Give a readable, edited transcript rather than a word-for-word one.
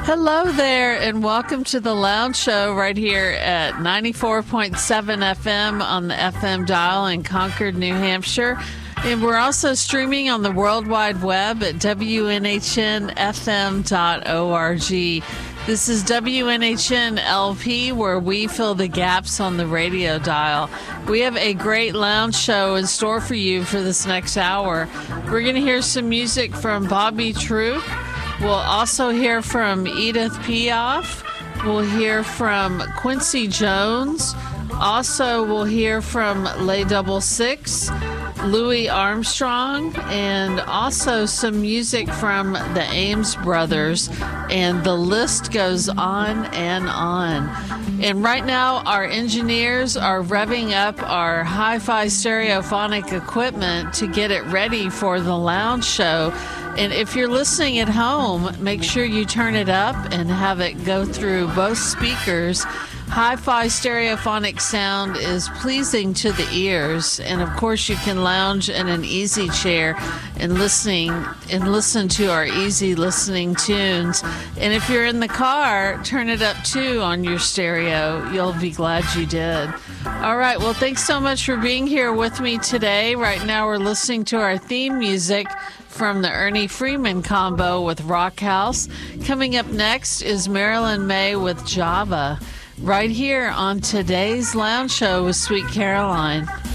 Hello there, and welcome to the Lounge Show right here at 94.7 FM on the FM dial in Concord, New Hampshire. And we're also streaming on the World Wide Web at WNHNFM.org. This is WNHN LP, where we fill the gaps on the radio dial. We have a great lounge show in store for you for this next hour. We're going to hear some music from Bobby Troup. We'll also hear from Edith Piaf. We'll hear from Quincy Jones. Also, we'll hear from Les Double Six, Louis Armstrong, and also some music from the Ames Brothers. And the list goes on and on. And right now, our engineers are revving up our hi-fi stereophonic equipment to get it ready for the lounge show. And if you're listening at home, make sure you turn it up and have it go through both speakers. Hi-fi stereophonic sound is pleasing to the ears, and of course you can lounge in an easy chair and listen to our easy listening tunes. And if you're in the car, turn it up too on your stereo. You'll be glad you did. All right, well, thanks so much for being here with me today. Right now we're listening to our theme music from the Ernie Freeman combo with Rock House. Coming up next is Marilyn May with Java, right here on today's Lounge Show with Sweet Caroline.